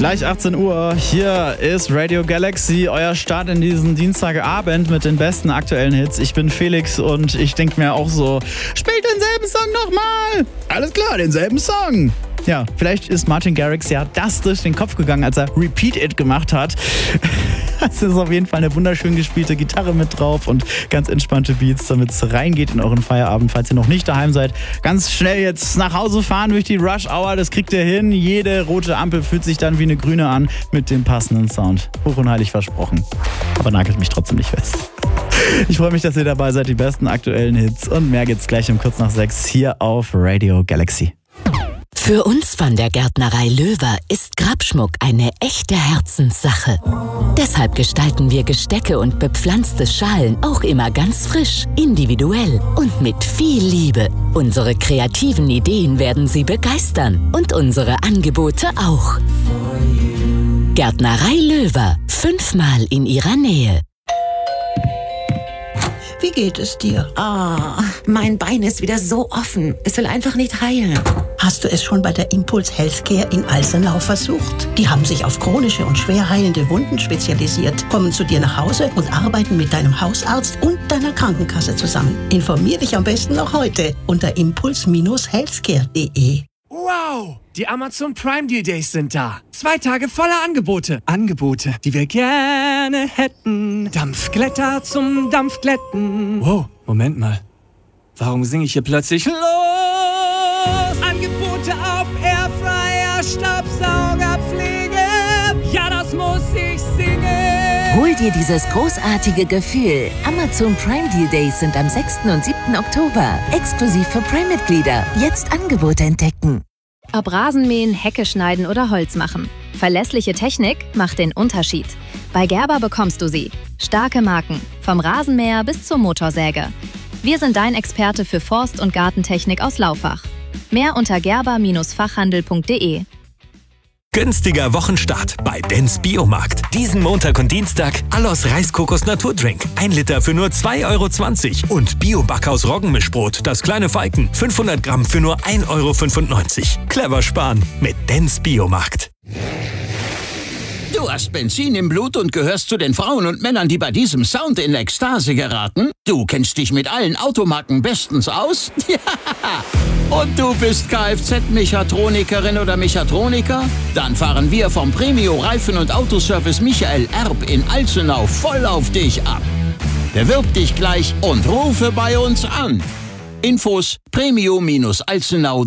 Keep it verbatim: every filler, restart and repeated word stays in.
Gleich achtzehn Uhr, hier ist Radio Galaxy, euer Start in diesen Dienstagabend mit den besten aktuellen Hits. Ich bin Felix und ich denke mir auch so, spielt denselben Song nochmal! Alles klar, denselben Song! Ja, vielleicht ist Martin Garrix ja das durch den Kopf gegangen, als er Repeat It gemacht hat. Es ist auf jeden Fall eine wunderschön gespielte Gitarre mit drauf und ganz entspannte Beats, damit es reingeht in euren Feierabend. Falls ihr noch nicht daheim seid, ganz schnell jetzt nach Hause fahren durch die Rush Hour, das kriegt ihr hin. Jede rote Ampel fühlt sich dann wie eine grüne an mit dem passenden Sound. Hoch und heilig versprochen. Aber nagelt mich trotzdem nicht fest. Ich freue mich, dass ihr dabei seid, die besten aktuellen Hits und mehr gibt's gleich um kurz nach sechs hier auf Radio Galaxy. Für uns von der Gärtnerei Löwer ist Grabschmuck eine echte Herzenssache. Deshalb gestalten wir Gestecke und bepflanzte Schalen auch immer ganz frisch, individuell und mit viel Liebe. Unsere kreativen Ideen werden Sie begeistern und unsere Angebote auch. Gärtnerei Löwer, fünfmal in Ihrer Nähe. Wie geht es dir? Ah, oh, mein Bein ist wieder so offen. Es will einfach nicht heilen. Hast du es schon bei der Impuls Healthcare in Alsenau versucht? Die haben sich auf chronische und schwer heilende Wunden spezialisiert, kommen zu dir nach Hause und arbeiten mit deinem Hausarzt und deiner Krankenkasse zusammen. Informier dich am besten noch heute unter impuls Bindestrich healthcare punkt de. Wow! Die Amazon Prime Deal Days sind da. Zwei Tage voller Angebote. Angebote, die wir gerne hätten. Dampfglätter zum Dampfglätten. Wow, Moment mal. Warum singe ich hier plötzlich los? Angebote auf Airfryer, Staubsauger, Pflege. Ja, das muss ich singen. Hol dir dieses großartige Gefühl. Amazon Prime Deal Days sind am sechsten und siebten Oktober. Exklusiv für Prime-Mitglieder. Jetzt Angebote entdecken. Ob Rasenmähen, Hecke schneiden oder Holz machen. Verlässliche Technik macht den Unterschied. Bei Gerber bekommst du sie. Starke Marken, vom Rasenmäher bis zur Motorsäge. Wir sind dein Experte für Forst- und Gartentechnik aus Laufach. Mehr unter gerber Bindestrich fachhandel punkt de. Günstiger Wochenstart bei Dens Biomarkt. Diesen Montag und Dienstag Allos Reiskokos Naturdrink. Ein Liter für nur zwei Euro zwanzig. Und Bio-Backhaus Roggenmischbrot, das kleine Falken. fünfhundert Gramm für nur ein Euro fünfundneunzig. Clever sparen mit Dens Biomarkt. Du hast Benzin im Blut und gehörst zu den Frauen und Männern, die bei diesem Sound in Ekstase geraten? Du kennst dich mit allen Automarken bestens aus? Ja! Und du bist Kfz-Mechatronikerin oder Mechatroniker? Dann fahren wir vom Premio Reifen- und Autoservice Michael Erb in Alzenau voll auf dich ab. Bewirb dich gleich und rufe bei uns an. Infos premio Bindestrich alzenau.